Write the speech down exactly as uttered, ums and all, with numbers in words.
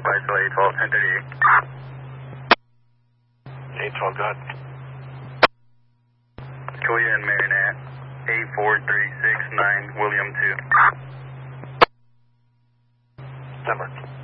Bicycle eight twelve, ten thirty-eight. eight twelve, go ahead. Koya and Marinette, eight four three six nine, William two. Denver.